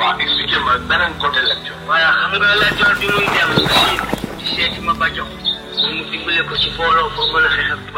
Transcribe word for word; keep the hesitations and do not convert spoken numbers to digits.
waaw expliqué ma beneen côté Lat Joor. voilà xam nga Lat Joor bi muy dem Siin di seeti ma Bajo mu dimbale ko ci booloo pour mën a xeex ak